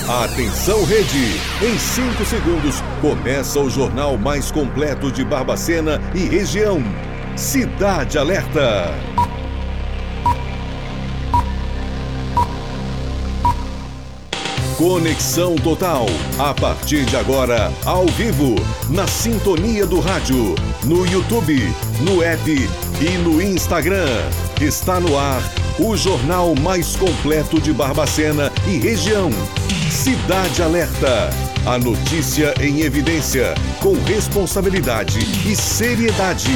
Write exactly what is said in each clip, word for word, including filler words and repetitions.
Atenção, rede! Em cinco segundos, começa o jornal mais completo de Barbacena e região. Cidade Alerta. Conexão Total. A partir de agora, ao vivo, na sintonia do rádio, no YouTube, no app e no Instagram. Está no ar o jornal mais completo de Barbacena e região. Cidade Alerta. A notícia em evidência, com responsabilidade e seriedade.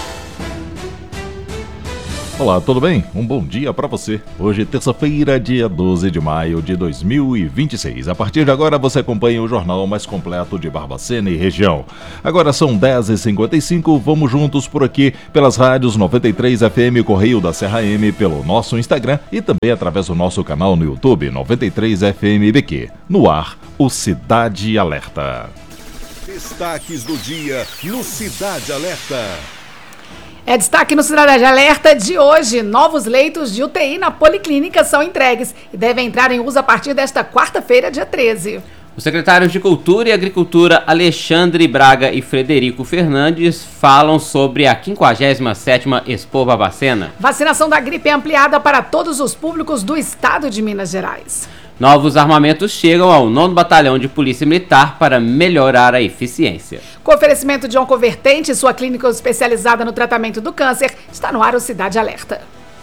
Olá, tudo bem? Um bom dia para você. Hoje é terça-feira, dia doze de maio de dois mil e vinte e seis. A partir de agora você acompanha o jornal mais completo de Barbacena e região. Agora são dez e cinquenta e cinco, vamos juntos por aqui pelas rádios noventa e três F M Correio da Serra M, pelo nosso Instagram e também através do nosso canal no YouTube, noventa e três F M B Q. No ar, o Cidade Alerta. Destaques do dia no Cidade Alerta. É destaque no Cidade Alerta de hoje. Novos leitos de U T I na Policlínica são entregues e devem entrar em uso a partir desta quarta-feira, dia treze. Os secretários de Cultura e Agricultura Alexandre Braga e Frederico Fernandes falam sobre a quinquagésima sétima Expo Barbacena. Vacinação da gripe é ampliada para todos os públicos do estado de Minas Gerais. Novos armamentos chegam ao nono Batalhão de Polícia Militar para melhorar a eficiência. Com oferecimento de Oncovertente, sua clínica especializada no tratamento do câncer, está no ar o Cidade Alerta.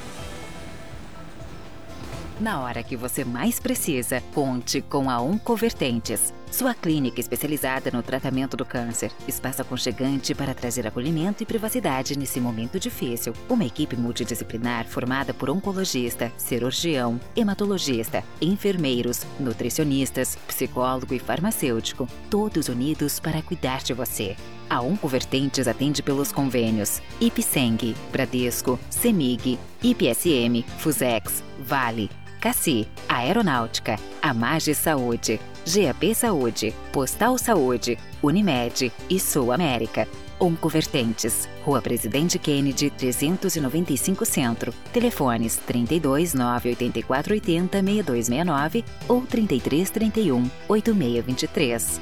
Na hora que você mais precisa, conte com a Oncovertentes, sua clínica especializada no tratamento do câncer. Espaço aconchegante para trazer acolhimento e privacidade nesse momento difícil. Uma equipe multidisciplinar formada por oncologista, cirurgião, hematologista, enfermeiros, nutricionistas, psicólogo e farmacêutico, todos unidos para cuidar de você. A Oncovertentes atende pelos convênios Ipseng, Bradesco, Semig, I P S M, Fusex, Vale, Cassi, Aeronáutica, Amage Saúde, G A P Saúde, Postal Saúde, Unimed e Sul América. Oncovertentes, Rua Presidente Kennedy, trezentos e noventa e cinco Centro. Telefones trinta e dois, nove oito quatro oito zero, seis dois seis nove ou trinta e três, trinta e um, oito seis dois três.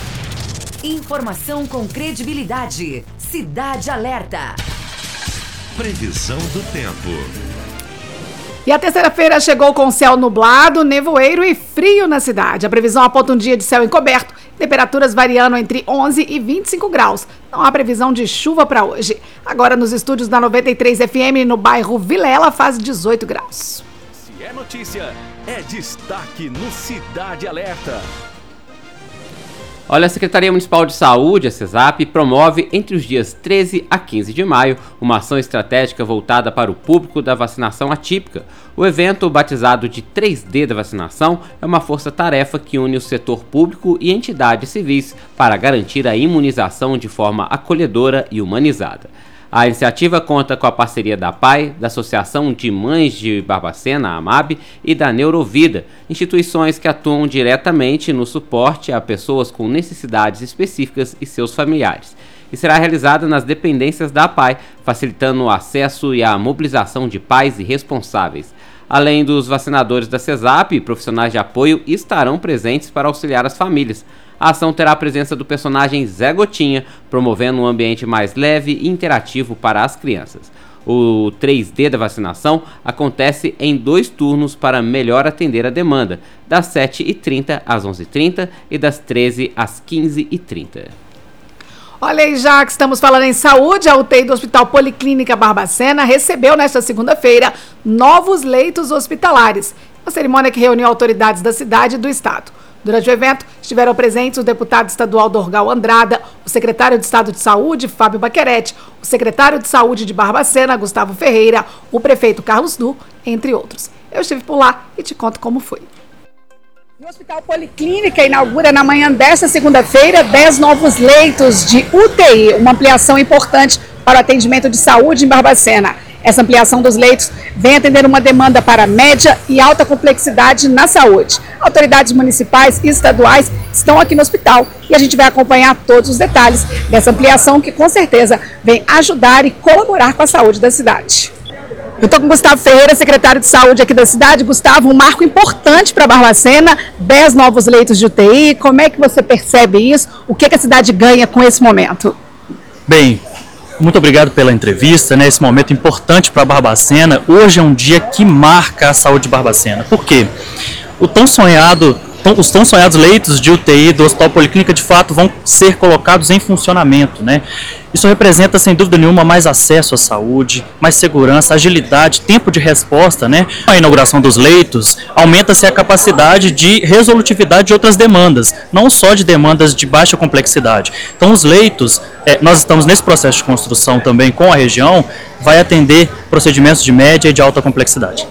Informação com credibilidade. Cidade Alerta. Previsão do tempo. E a terça-feira chegou com céu nublado, nevoeiro e frio na cidade. A previsão aponta um dia de céu encoberto, temperaturas variando entre onze e vinte e cinco graus. Não há previsão de chuva para hoje. Agora nos estúdios da noventa e três F M, no bairro Vilela, faz dezoito graus. Se é notícia, é destaque no Cidade Alerta. Olha, a Secretaria Municipal de Saúde, a CESAP, promove entre os dias treze a quinze de maio uma ação estratégica voltada para o público da vacinação atípica. O evento, batizado de três D da vacinação, é uma força-tarefa que une o setor público e entidades civis para garantir a imunização de forma acolhedora e humanizada. A iniciativa conta com a parceria da P A I, da Associação de Mães de Barbacena, a AMAB, e da Neurovida, instituições que atuam diretamente no suporte a pessoas com necessidades específicas e seus familiares. E será realizada nas dependências da P A I, facilitando o acesso e a mobilização de pais e responsáveis. Além dos vacinadores da CESAP, profissionais de apoio estarão presentes para auxiliar as famílias. A ação terá a presença do personagem Zé Gotinha, promovendo um ambiente mais leve e interativo para as crianças. O três D da vacinação acontece em dois turnos para melhor atender a demanda, das sete e trinta às onze e trinta e das treze às quinze e trinta. Olha aí, já que estamos falando em saúde, a U T I do Hospital Policlínica Barbacena recebeu nesta segunda-feira novos leitos hospitalares. Uma cerimônia que reuniu autoridades da cidade e do estado. Durante o evento, estiveram presentes o deputado estadual Dorgal Andrada, o secretário de Estado de Saúde, Fábio Baquerete, o secretário de Saúde de Barbacena, Gustavo Ferreira, o prefeito Carlos Du, entre outros. Eu estive por lá e te conto como foi. O Hospital Policlínica inaugura na manhã desta segunda-feira dez novos leitos de U T I, uma ampliação importante para o atendimento de saúde em Barbacena. Essa ampliação dos leitos vem atender uma demanda para média e alta complexidade na saúde. Autoridades municipais e estaduais estão aqui no hospital e a gente vai acompanhar todos os detalhes dessa ampliação que com certeza vem ajudar e colaborar com a saúde da cidade. Eu estou com o Gustavo Ferreira, secretário de Saúde aqui da cidade. Gustavo, um marco importante para Barbacena, dez novos leitos de U T I. Como é que você percebe isso? O que, que a cidade ganha com esse momento? Bem, muito obrigado pela entrevista, né? Esse momento importante para Barbacena. Hoje é um dia que marca a saúde de Barbacena. Por quê? O tão sonhado, os tão sonhados leitos de U T I do Hospital Policlínica, de fato, vão ser colocados em funcionamento, né? Isso representa, sem dúvida nenhuma, mais acesso à saúde, mais segurança, agilidade, tempo de resposta, né? A inauguração dos leitos aumenta-se a capacidade de resolutividade de outras demandas, não só de demandas de baixa complexidade. Então, os leitos, é, nós estamos nesse processo de construção também com a região, vai atender procedimentos de média e de alta complexidade.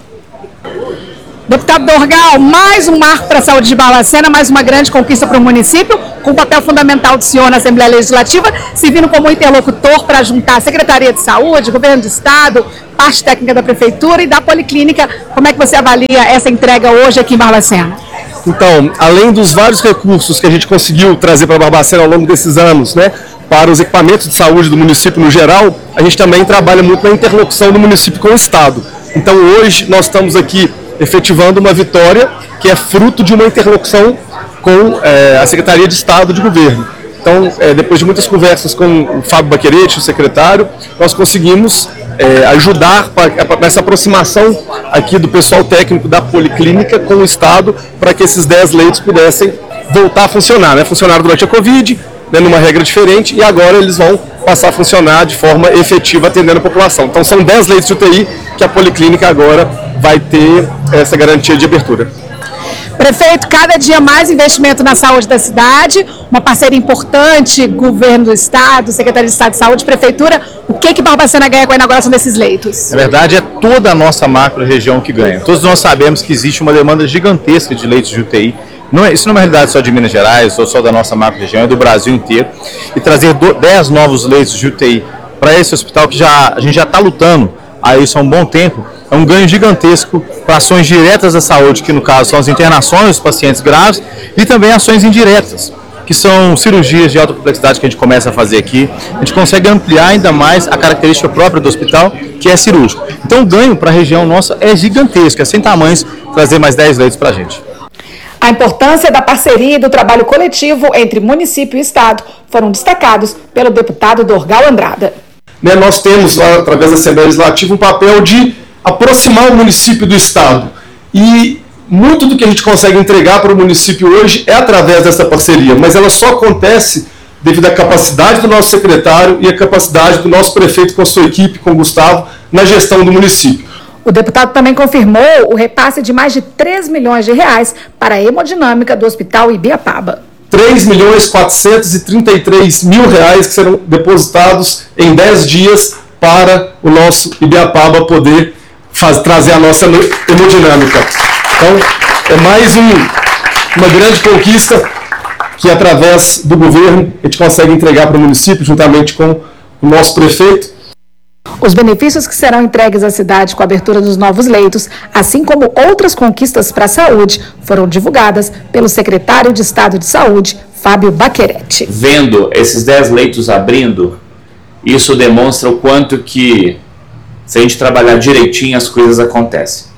Deputado Dorgal, mais um marco para a saúde de Barbacena, mais uma grande conquista para o município, com o papel fundamental do senhor na Assembleia Legislativa, servindo como interlocutor para juntar a Secretaria de Saúde, Governo do Estado, parte técnica da Prefeitura e da Policlínica. Como é que você avalia essa entrega hoje aqui em Barbacena? Então, além dos vários recursos que a gente conseguiu trazer para Barbacena ao longo desses anos, né, para os equipamentos de saúde do município no geral, a gente também trabalha muito na interlocução do município com o Estado. Então, hoje nós estamos aqui efetivando uma vitória que é fruto de uma interlocução com é, a Secretaria de Estado de Governo. Então, é, depois de muitas conversas com o Fábio Baquerete, o secretário, nós conseguimos é, ajudar nessa aproximação aqui do pessoal técnico da Policlínica com o Estado para que esses dez leitos pudessem voltar a funcionar, né? Funcionaram durante a Covid, né, numa regra diferente, e agora eles vão passar a funcionar de forma efetiva atendendo a população. Então, são dez leitos de U T I que a Policlínica agora vai ter essa garantia de abertura. Prefeito, cada dia mais investimento na saúde da cidade, uma parceria importante, Governo do Estado, Secretaria de Estado de Saúde, Prefeitura. O que que Barbacena ganha com a inauguração desses leitos? Na verdade, é toda a nossa macro-região que ganha. Todos nós sabemos que existe uma demanda gigantesca de leitos de U T I. Não é, isso não é uma realidade só de Minas Gerais, ou só da nossa macro-região, é do Brasil inteiro. E trazer dez novos leitos de U T I para esse hospital que já, a gente já está lutando há isso há um bom tempo, é um ganho gigantesco para ações diretas da saúde, que no caso são as internações dos pacientes graves, e também ações indiretas, que são cirurgias de alta complexidade que a gente começa a fazer aqui. A gente consegue ampliar ainda mais a característica própria do hospital, que é cirúrgico. Então o ganho para a região nossa é gigantesco, é sem tamanhos trazer mais dez leitos para a gente. A importância da parceria e do trabalho coletivo entre município e Estado foram destacados pelo deputado Dorgal Andrada. Né, nós temos, lá, através da Assembleia Legislativa, um papel de aproximar o município do Estado. E muito do que a gente consegue entregar para o município hoje é através dessa parceria, mas ela só acontece devido à capacidade do nosso secretário e à capacidade do nosso prefeito com a sua equipe, com o Gustavo, na gestão do município. O deputado também confirmou o repasse de mais de três milhões de reais para a hemodinâmica do Hospital Ibiapaba. três milhões quatrocentos e trinta e três mil reais que serão depositados em dez dias para o nosso Ibiapaba poder faz, trazer a nossa hemodinâmica. Então, é mais um, uma grande conquista que, através do governo, a gente consegue entregar para o município, juntamente com o nosso prefeito. Os benefícios que serão entregues à cidade com a abertura dos novos leitos, assim como outras conquistas para a saúde, foram divulgadas pelo secretário de Estado de Saúde, Fábio Baquerete. Vendo esses dez leitos abrindo, isso demonstra o quanto que, se a gente trabalhar direitinho, as coisas acontecem.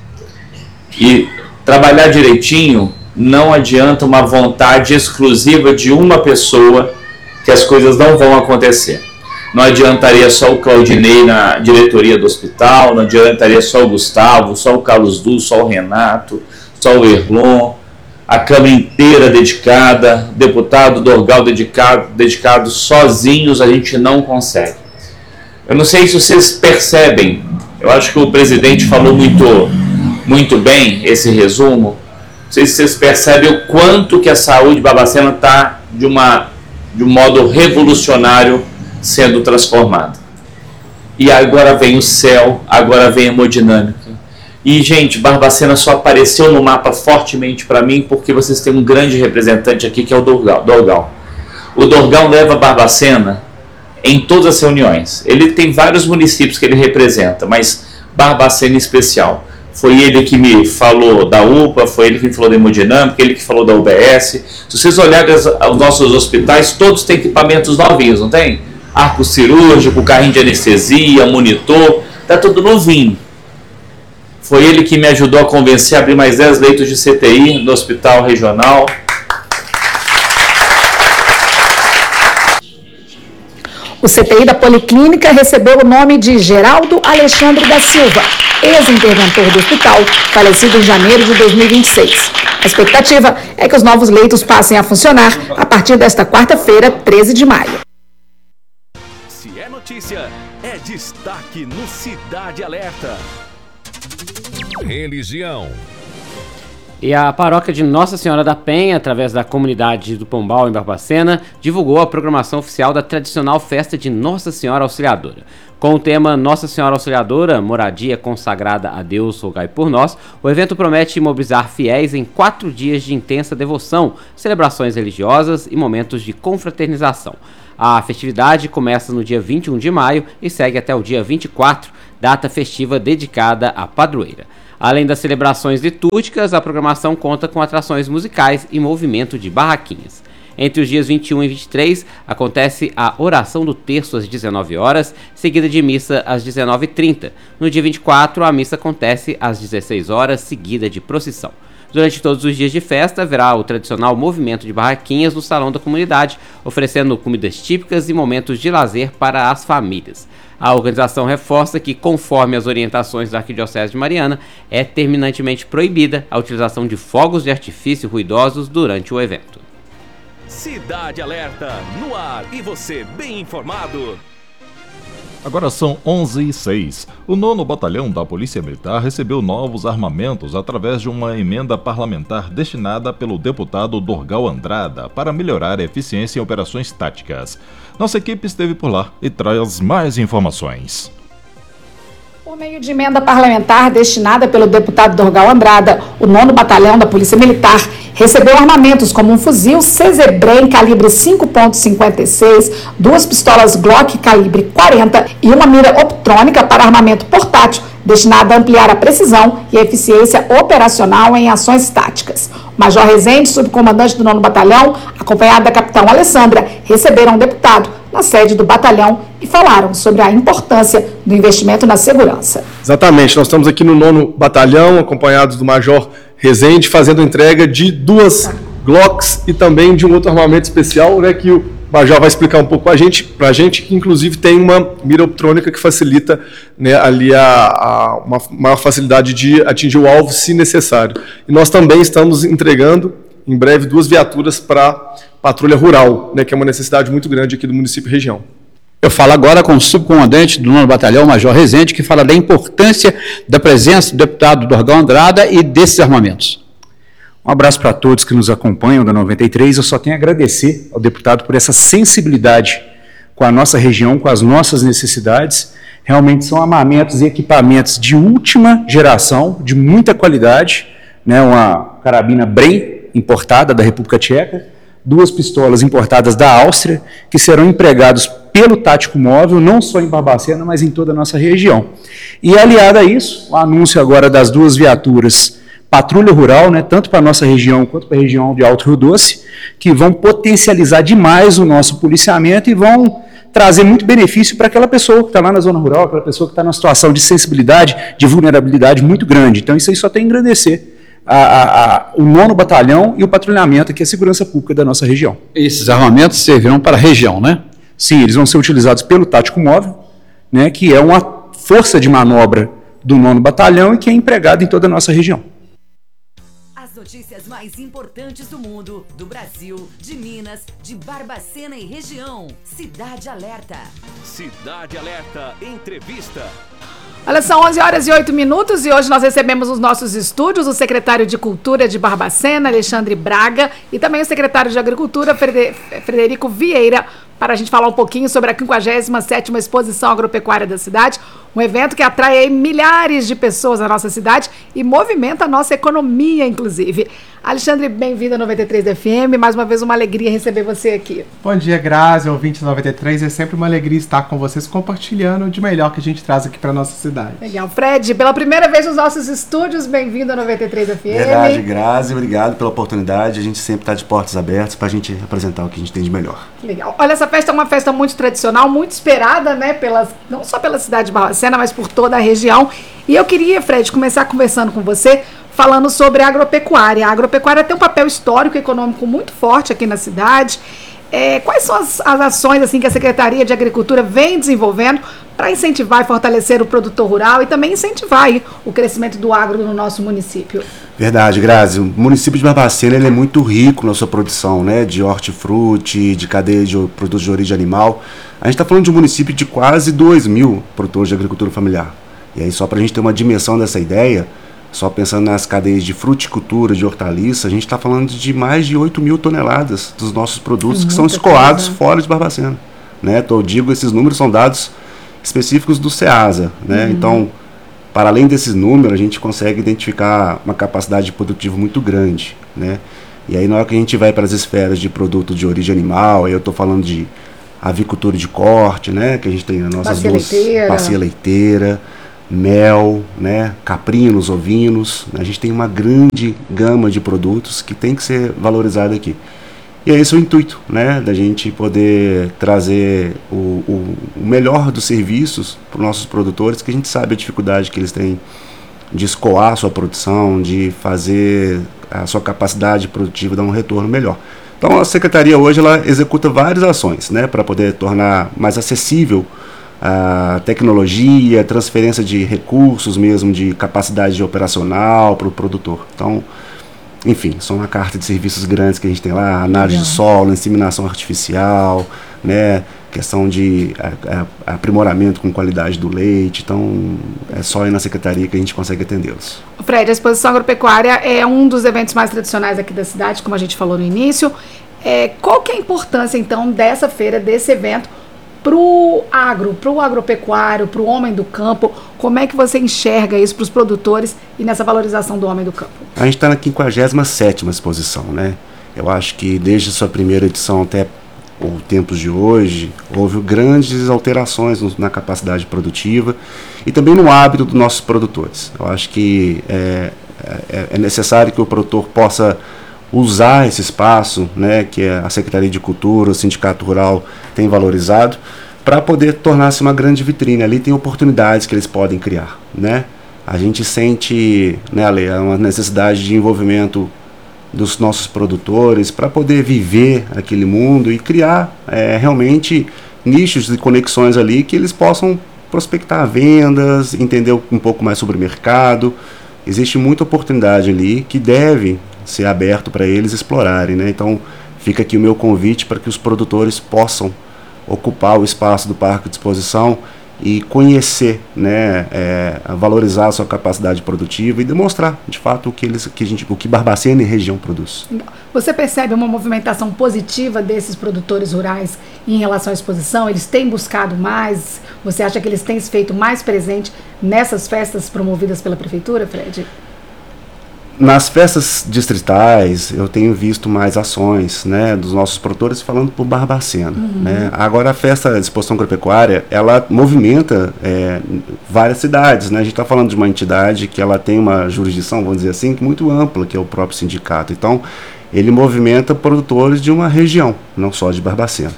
E trabalhar direitinho não adianta uma vontade exclusiva de uma pessoa que as coisas não vão acontecer. Não adiantaria só o Claudinei na diretoria do hospital, não adiantaria só o Gustavo, só o Carlos Du, só o Renato, só o Erlon, a Câmara inteira dedicada, deputado Dorgal dedicado, dedicado, sozinhos a gente não consegue. Eu não sei se vocês percebem, eu acho que o presidente falou muito, muito bem esse resumo, não sei se vocês percebem o quanto que a saúde de Barbacena está de, uma, de um modo revolucionário sendo transformada. E agora vem o céu, agora vem a hemodinâmica. E, gente, Barbacena só apareceu no mapa fortemente para mim porque vocês têm um grande representante aqui, que é o Dorgal. Dorgal. O Dorgal leva Barbacena em todas as reuniões. Ele tem vários municípios que ele representa, mas Barbacena em especial. Foi ele que me falou da U P A, foi ele que me falou da hemodinâmica, ele que falou da U B S. Se vocês olharem os nossos hospitais, todos têm equipamentos novinhos, não tem? Arco cirúrgico, carrinho de anestesia, monitor, tá tudo novinho. Foi ele que me ajudou a convencer a abrir mais dez leitos de C T I no Hospital Regional. O C T I da Policlínica recebeu o nome de Geraldo Alexandre da Silva, ex-interventor do hospital, falecido em janeiro de dois mil e vinte e seis. A expectativa é que os novos leitos passem a funcionar a partir desta quarta-feira, treze de maio. Se é notícia, é destaque no Cidade Alerta. Religião. E a paróquia de Nossa Senhora da Penha, através da comunidade do Pombal em Barbacena, divulgou a programação oficial da tradicional festa de Nossa Senhora Auxiliadora. Com o tema Nossa Senhora Auxiliadora, moradia consagrada a Deus, rogai por nós, o evento promete mobilizar fiéis em quatro dias de intensa devoção, celebrações religiosas e momentos de confraternização. A festividade começa no dia vinte e um de maio e segue até o dia vinte e quatro, data festiva dedicada à padroeira. Além das celebrações litúrgicas, a programação conta com atrações musicais e movimento de barraquinhas. Entre os dias vinte e um e vinte e três, acontece a oração do terço às dezenove horas, seguida de missa às dezenove e trinta. No dia vinte e quatro, a missa acontece às dezesseis horas, seguida de procissão. Durante todos os dias de festa, haverá o tradicional movimento de barraquinhas no salão da comunidade, oferecendo comidas típicas e momentos de lazer para as famílias. A organização reforça que, conforme as orientações da Arquidiocese de Mariana, é terminantemente proibida a utilização de fogos de artifício ruidosos durante o evento. Cidade Alerta, no ar, e você bem informado. Agora são onze e seis. O nono Batalhão da Polícia Militar recebeu novos armamentos através de uma emenda parlamentar destinada pelo deputado Dorgal Andrada para melhorar a eficiência em operações táticas. Nossa equipe esteve por lá e traz mais informações. Por meio de emenda parlamentar destinada pelo deputado Dorgal Andrada, o nono Batalhão da Polícia Militar recebeu armamentos como um fuzil C Z Bren calibre cinco ponto cinquenta e seis, duas pistolas Glock calibre quarenta e uma mira optrônica para armamento portátil destinada a ampliar a precisão e a eficiência operacional em ações táticas. O Major Rezende, subcomandante do nono Batalhão, acompanhado da Capitão Alessandra, receberam o deputado na sede do batalhão e falaram sobre a importância do investimento na segurança. Exatamente, nós estamos aqui no nono Batalhão, acompanhados do Major Rezende, fazendo entrega de duas Glocks e também de um outro armamento especial, né, que o Major vai explicar um pouco para a gente, pra gente, que inclusive tem uma mira optrônica que facilita, né, ali a, a, uma maior facilidade de atingir o alvo se necessário. E nós também estamos entregando, em breve, duas viaturas para patrulha rural, né, que é uma necessidade muito grande aqui do município e região. Eu falo agora com o subcomandante do nono Batalhão, Major Rezende, que fala da importância da presença do deputado Dorgal Andrada e desses armamentos. Um abraço para todos que nos acompanham da noventa e três. Eu só tenho a agradecer ao deputado por essa sensibilidade com a nossa região, com as nossas necessidades. Realmente são armamentos e equipamentos de última geração, de muita qualidade, né? Uma carabina Bren importada da República Tcheca, duas pistolas importadas da Áustria, que serão empregados pelo Tático Móvel, não só em Barbacena, mas em toda a nossa região. E aliado a isso, o anúncio agora das duas viaturas patrulha rural, né, tanto para a nossa região quanto para a região de Alto Rio Doce, que vão potencializar demais o nosso policiamento e vão trazer muito benefício para aquela pessoa que está lá na zona rural, aquela pessoa que está numa situação de sensibilidade, de vulnerabilidade muito grande. Então isso aí só tem a engrandecer a, a, a, o nono Batalhão e o patrulhamento, que é a segurança pública da nossa região. Esses armamentos servirão para a região, né? Sim, eles vão ser utilizados pelo Tático Móvel, né, que é uma força de manobra do nono Batalhão e que é empregado em toda a nossa região. As notícias mais importantes do mundo, do Brasil, de Minas, de Barbacena e região. Cidade Alerta. Cidade Alerta, entrevista. Olha, são onze horas e oito minutos e hoje nós recebemos nos nossos estúdios o secretário de Cultura de Barbacena, Alexandre Braga, e também o secretário de Agricultura, Frederico Vieira, para a gente falar um pouquinho sobre a quinquagésima sétima Exposição Agropecuária da cidade, um evento que atrai aí milhares de pessoas na nossa cidade e movimenta a nossa economia, inclusive. Alexandre, bem-vindo à noventa e três F M. Mais uma vez, uma alegria receber você aqui. Bom dia, Grazi, ouvinte da noventa e três. É sempre uma alegria estar com vocês, compartilhando de melhor que a gente traz aqui para nossa cidade. Legal. Fred, pela primeira vez nos nossos estúdios, bem-vindo à noventa e três F M. Verdade, Grazi, obrigado pela oportunidade. A gente sempre está de portas abertas para a gente apresentar o que a gente tem de melhor. Legal. Olha, essa festa é uma festa muito tradicional, muito esperada, né, pelas, não só pela cidade de Barbacena, mas por toda a região. E eu queria, Fred, começar conversando com você, falando sobre a agropecuária. A agropecuária tem um papel histórico e econômico muito forte aqui na cidade. É, quais são as, as ações assim, que a Secretaria de Agricultura vem desenvolvendo para incentivar e fortalecer o produtor rural e também incentivar aí, o crescimento do agro no nosso município? Verdade, Grazi. O município de Barbacena ele é muito rico na sua produção, né, de hortifruti, de cadeia de produtos de origem animal. A gente está falando de um município de quase dois mil produtores de agricultura familiar. E aí, só para a gente ter uma dimensão dessa ideia, só pensando nas cadeias de fruticultura, de hortaliça, a gente está falando de mais de oito mil toneladas dos nossos produtos que são escoados fora de Barbacena. Né? Então, eu digo, esses números são dados específicos do SEASA. Né? Uhum. Então, para além desses números, a gente consegue identificar uma capacidade produtiva muito grande. Né? E aí, na hora que a gente vai para as esferas de produtos de origem animal, aí eu estou falando de avicultura de corte, né? Que a gente tem as nossas bacia duas... leiteira. Bacia leiteira, mel, né, caprinos, ovinos. A gente tem uma grande gama de produtos que tem que ser valorizado aqui. E é esse o intuito, né, da gente poder trazer o, o, o melhor dos serviços para os nossos produtores, que a gente sabe a dificuldade que eles têm de escoar a sua produção, de fazer a sua capacidade produtiva dar um retorno melhor. Então a Secretaria hoje ela executa várias ações, né, para poder tornar mais acessível a tecnologia, transferência de recursos mesmo, de capacidade operacional para o produtor. Então, enfim, são uma carta de serviços grandes que a gente tem lá, análise Legal. de solo, inseminação artificial, né, questão de a, a, aprimoramento com qualidade do leite. Então, é só aí na Secretaria que a gente consegue atendê-los. Fred, a Exposição Agropecuária é um dos eventos mais tradicionais aqui da cidade, como a gente falou no início. É, qual que é a importância, então, dessa feira, desse evento, para o agro, para o agropecuário, para o homem do campo? Como é que você enxerga isso para os produtores e nessa valorização do homem do campo? A gente está na quinquagésima sétima exposição, né? Eu acho que desde a sua primeira edição até os tempos de hoje, houve grandes alterações na capacidade produtiva e também no hábito dos nossos produtores. Eu acho que é, é, é necessário que o produtor possa usar esse espaço, né, que a Secretaria de Cultura, o Sindicato Rural tem valorizado, para poder tornar-se uma grande vitrine. Ali tem oportunidades que eles podem criar, né? A gente sente, né, Ale, uma necessidade de envolvimento dos nossos produtores para poder viver aquele mundo e criar é, realmente nichos e conexões ali que eles possam prospectar vendas, entender um pouco mais sobre o mercado. Existe muita oportunidade ali que deve ser aberto para eles explorarem, né? Então fica aqui o meu convite para que os produtores possam ocupar o espaço do Parque de Exposição e conhecer, né, é, valorizar a sua capacidade produtiva e demonstrar de fato o que, eles, que a gente, o que Barbacena e região produz. Você percebe uma movimentação positiva desses produtores rurais em relação à exposição? Eles têm buscado mais? Você acha que eles têm se feito mais presente nessas festas promovidas pela Prefeitura, Fred? Nas festas distritais, eu tenho visto mais ações, né, dos nossos produtores falando por Barbacena. Uhum. Né? Agora, a festa de exposição agropecuária, ela movimenta é, várias cidades. Né? A gente está falando de uma entidade que ela tem uma jurisdição, vamos dizer assim, muito ampla, que é o próprio sindicato. Então, ele movimenta produtores de uma região, não só de Barbacena.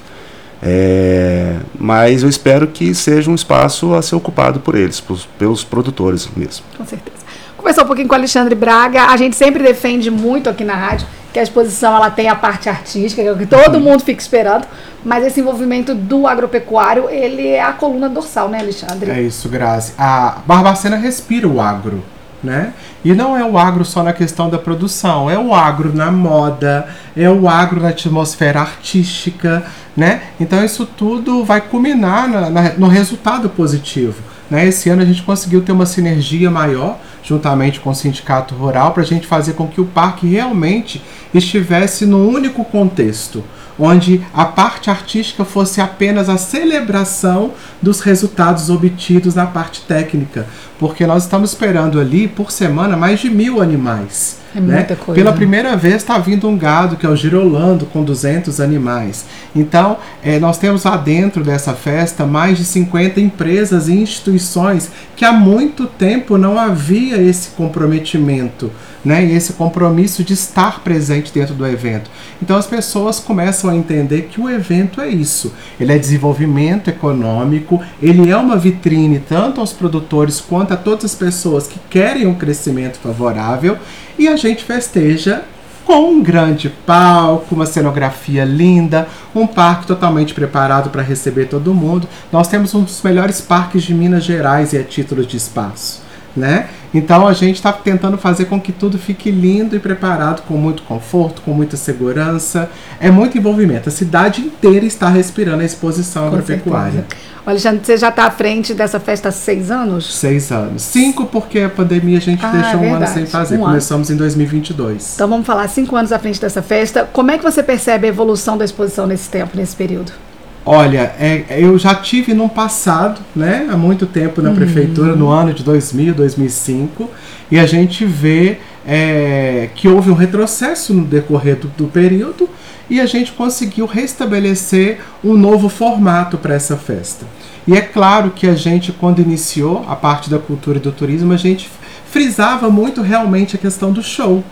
É, mas eu espero que seja um espaço a ser ocupado por eles, por, pelos produtores mesmo. Com certeza. Conversar um pouquinho com o Alexandre Braga. A gente sempre defende muito aqui na rádio que a exposição ela tem a parte artística, que é o que todo mundo fica esperando, mas esse envolvimento do agropecuário, ele é a coluna dorsal, né, Alexandre? É isso, Grazi. A Barbacena respira o agro, né? E não é o agro só na questão da produção, é o agro na moda, é o agro na atmosfera artística, né? Então isso tudo vai culminar na, na, no resultado positivo. Né? Esse ano a gente conseguiu ter uma sinergia maior, juntamente com o Sindicato Rural, para a gente fazer com que o parque realmente estivesse num único contexto, onde a parte artística fosse apenas a celebração dos resultados obtidos na parte técnica, porque nós estamos esperando ali, por semana, mais de mil animais. É né? muita coisa. Pela primeira vez está vindo um gado, que é o girolando, com duzentos animais. Então, é, nós temos lá dentro dessa festa mais de cinquenta empresas e instituições que há muito tempo não havia esse comprometimento, né? E esse compromisso de estar presente dentro do evento. Então as pessoas começam a entender que o evento é isso. Ele é desenvolvimento econômico, ele é uma vitrine tanto aos produtores quanto a todas as pessoas que querem um crescimento favorável, e a gente festeja com um grande palco, uma cenografia linda, um parque totalmente preparado para receber todo mundo. Nós temos um dos melhores parques de Minas Gerais e a título de espaço, né? Então a gente está tentando fazer com que tudo fique lindo e preparado, com muito conforto, com muita segurança. É muito envolvimento. A cidade inteira está respirando a exposição Com agropecuária. certeza. Alexandre, você já está à frente dessa festa há seis anos? Seis anos. Cinco porque a pandemia a gente Ah, deixou é um ano verdade. sem fazer. Um Começamos em dois mil e vinte e dois. Então vamos falar, cinco anos à frente dessa festa. Como é que você percebe a evolução da exposição nesse tempo, nesse período? Olha, é, eu já tive no passado, né, há muito tempo na Uhum. prefeitura, no ano de dois mil, dois mil e cinco, e a gente vê é, que houve um retrocesso no decorrer do, do período, e a gente conseguiu restabelecer um novo formato para essa festa. E é claro que a gente, quando iniciou a parte da cultura e do turismo, a gente frisava muito realmente a questão do show.